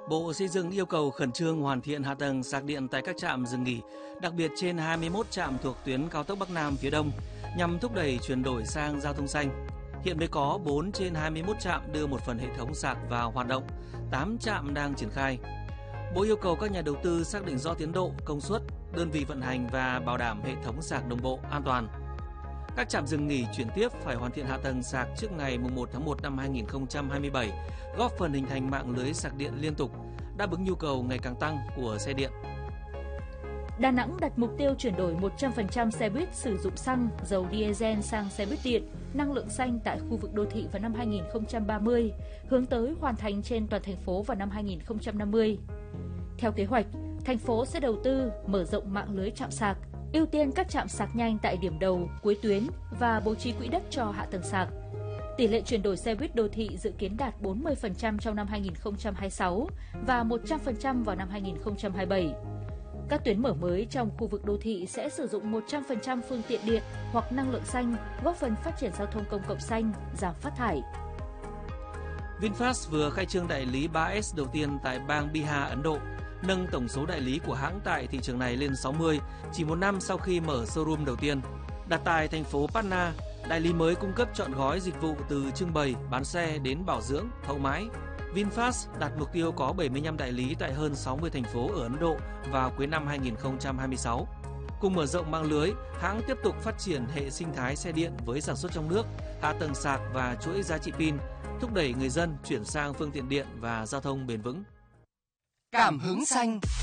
Bộ Xây dựng yêu cầu khẩn trương hoàn thiện hạ tầng sạc điện tại các trạm dừng nghỉ, đặc biệt trên 21 trạm thuộc tuyến cao tốc Bắc Nam phía Đông, nhằm thúc đẩy chuyển đổi sang giao thông xanh. Hiện mới có 4 trên 21 trạm đưa một phần hệ thống sạc vào hoạt động, 8 trạm đang triển khai. Bộ yêu cầu các nhà đầu tư xác định rõ tiến độ, công suất, đơn vị vận hành và bảo đảm hệ thống sạc đồng bộ, an toàn. Các trạm dừng nghỉ chuyển tiếp phải hoàn thiện hạ tầng sạc trước ngày 1 tháng 1 năm 2027, góp phần hình thành mạng lưới sạc điện liên tục, đáp ứng nhu cầu ngày càng tăng của xe điện. Đà Nẵng đặt mục tiêu chuyển đổi 100% xe buýt sử dụng xăng, dầu diesel sang xe buýt điện, năng lượng xanh tại khu vực đô thị vào năm 2030, hướng tới hoàn thành trên toàn thành phố vào năm 2050. Theo kế hoạch, thành phố sẽ đầu tư mở rộng mạng lưới trạm sạc, ưu tiên các trạm sạc nhanh tại điểm đầu, cuối tuyến và bố trí quỹ đất cho hạ tầng sạc. Tỷ lệ chuyển đổi xe buýt đô thị dự kiến đạt 40% trong năm 2026 và 100% vào năm 2027. Các tuyến mở mới trong khu vực đô thị sẽ sử dụng 100% phương tiện điện hoặc năng lượng xanh, góp phần phát triển giao thông công cộng xanh, giảm phát thải. VinFast vừa khai trương đại lý 3S đầu tiên tại bang Bihar, Ấn Độ, nâng tổng số đại lý của hãng tại thị trường này lên 60, chỉ một năm sau khi mở showroom đầu tiên. Đặt tại thành phố Patna, đại lý mới cung cấp trọn gói dịch vụ từ trưng bày, bán xe đến bảo dưỡng, hậu mãi. VinFast đặt mục tiêu có 75 đại lý tại hơn 60 thành phố ở Ấn Độ vào cuối năm 2026. Cùng mở rộng mạng lưới, hãng tiếp tục phát triển hệ sinh thái xe điện với sản xuất trong nước, hạ tầng sạc và chuỗi giá trị pin, thúc đẩy người dân chuyển sang phương tiện điện và giao thông bền vững. Cảm hứng xanh.